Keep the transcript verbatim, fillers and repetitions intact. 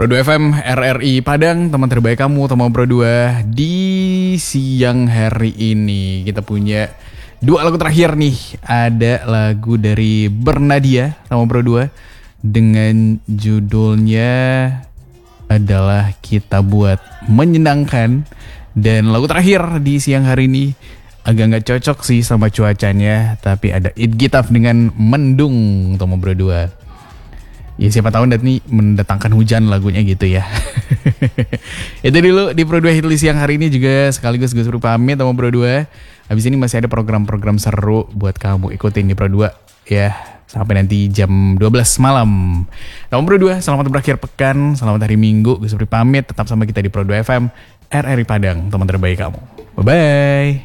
Pro dua F M R R I Padang, teman terbaik kamu, teman Pro dua. Di siang hari ini kita punya dua lagu terakhir nih. Ada lagu dari Bernadia, teman Pro dua, dengan judulnya adalah Kita Buat Menyenangkan. Dan lagu terakhir di siang hari ini agak gak cocok sih sama cuacanya, tapi ada It Gitaf dengan Mendung, teman Pro dua. Ya siapa tahu nanti mendatangkan hujan lagunya gitu ya. Itu dulu di Pro dua Hitlist siang hari ini, juga sekaligus gue suruh pamit sama Pro dua. Habis ini masih ada program-program seru buat kamu ikutin di Pro dua ya, sampai nanti jam dua belas malam. Teman Pro dua, selamat berakhir pekan, selamat hari Minggu. Gue suruh pamit, tetap sama kita di Pro dua F M R R I Padang, teman terbaik kamu. Bye bye.